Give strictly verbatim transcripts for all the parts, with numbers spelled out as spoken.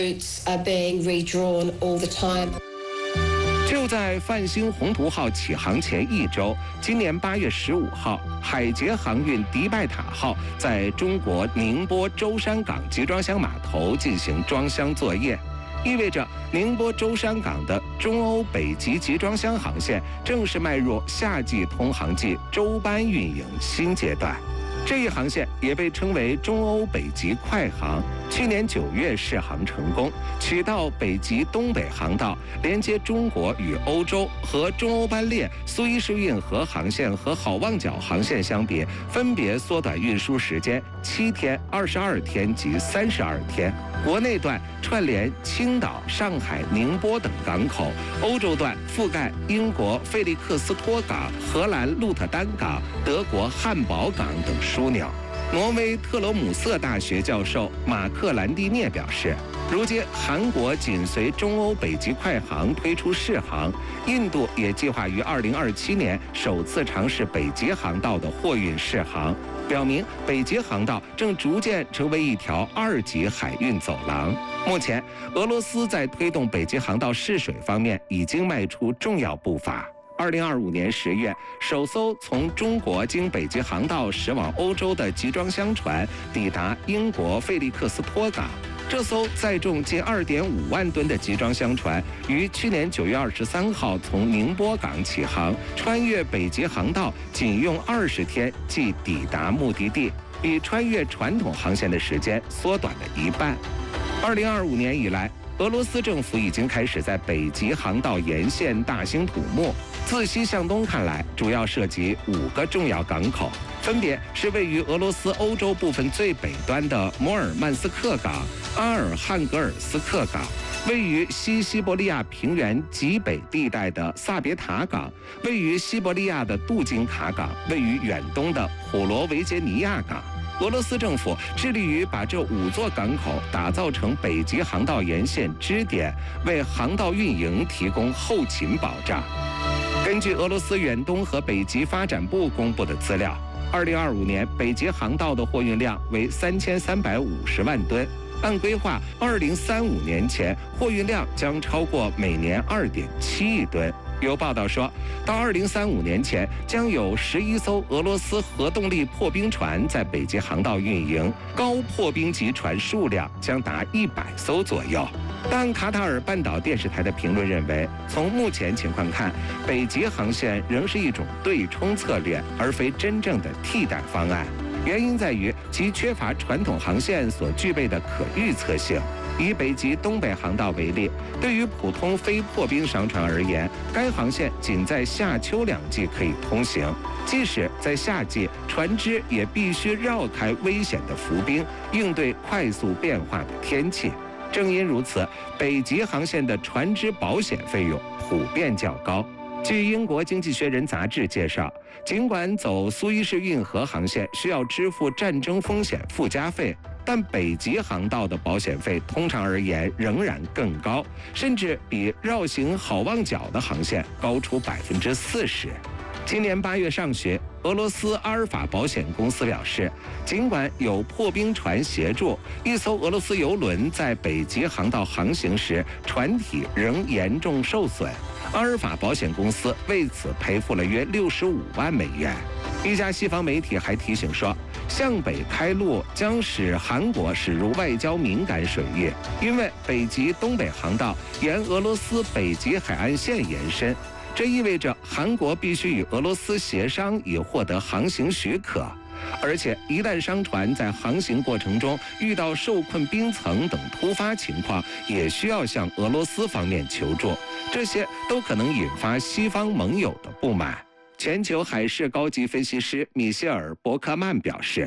Routes are being redrawn all the time. 就在泛星宏图号起航前一周，今年八月十五号，海捷航运迪拜塔号在中国宁波舟山港集装箱码头进行装箱作业，意味着宁波舟山港的中欧北极集装箱航线正式迈入夏季通航季周班运营新阶段。这一航线也被称为中欧北极快航，去年九月试航成功，取道北极东北航道，连接中国与欧洲，和中欧班列苏伊士运河航线和好望角航线相比，分别缩短运输时间七天、二十二天及三十二天。国内段串联青岛、上海、宁波等港口，欧洲段覆盖英国费利克斯托港、荷兰鹿特丹港、德国汉堡港等枢纽。挪威特罗姆瑟大学教授马克兰蒂涅表示，如今韩国紧随中欧北极快航推出试航，印度也计划于二零二七年首次尝试北极航道的货运试航，表明北极航道正逐渐成为一条二级海运走廊。目前，俄罗斯在推动北极航道试水方面已经迈出重要步伐。二零二五年十月，首艘从中国经北极航道驶往欧洲的集装箱船抵达英国费利克斯托港。这艘载重近二点五万吨的集装箱船于去年九月二十三号从宁波港起航，穿越北极航道仅用二十天即抵达目的地，比穿越传统航线的时间缩短了一半。二零二五年以来，俄罗斯政府已经开始在北极航道沿线大兴土木。自西向东看来，主要涉及五个重要港口，分别是位于俄罗斯欧洲部分最北端的摩尔曼斯克港、阿尔汉格尔斯克港，位于西西伯利亚平原极北地带的萨别塔港，位于西伯利亚的杜金卡港，位于远东的普罗维杰尼亚港。俄罗斯政府致力于把这五座港口打造成北极航道沿线支点，为航道运营提供后勤保障。根据俄罗斯远东和北极发展部公布的资料，二零二五年北极航道的货运量为三千三百五十万吨。按规划，二零三五年前货运量将超过每年二点七亿吨。有报道说，到二零三五年前，将有十一艘俄罗斯核动力破冰船在北极航道运营，高破冰级船数量将达一百艘左右。但卡塔尔半岛电视台的评论认为，从目前情况看，北极航线仍是一种对冲策略，而非真正的替代方案。原因在于其缺乏传统航线所具备的可预测性。以北极东北航道为例，对于普通非破冰商船而言，该航线仅在夏秋两季可以通行，即使在夏季，船只也必须绕开危险的浮冰，应对快速变化的天气。正因如此，北极航线的船只保险费用普遍较高。据英国《经济学人》杂志介绍，尽管走苏伊士运河航线需要支付战争风险附加费，但北极航道的保险费通常而言仍然更高，甚至比绕行好望角的航线高出百分之四十。今年八月上旬，俄罗斯阿尔法保险公司表示，尽管有破冰船协助，一艘俄罗斯邮轮在北极航道航行时，船体仍严重受损。阿尔法保险公司为此赔付了约六十五万美元。一家西方媒体还提醒说，向北开路将使韩国驶入外交敏感水域，因为北极东北航道沿俄罗斯北极海岸线延伸。这意味着韩国必须与俄罗斯协商以获得航行许可，而且一旦商船在航行过程中遇到受困冰层等突发情况，也需要向俄罗斯方面求助，这些都可能引发西方盟友的不满。全球海事高级分析师米歇尔·伯克曼表示，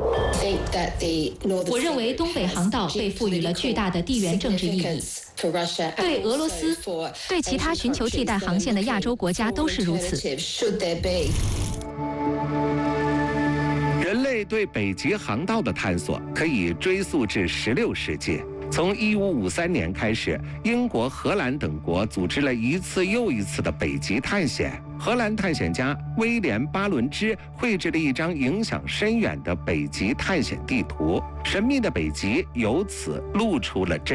我认为东北航道被赋予了巨大的地缘政治意义，对俄罗斯、对其他寻求替代航线的亚洲国家都是如此。 人类对北极航道的探索可以追溯至十六世纪。从一五五三年开始，英国、荷兰等国组织了一次又一次的北极探险。荷兰探险家威廉·巴伦支绘制了一张影响深远的北极探险地图，神秘的北极由此露出了真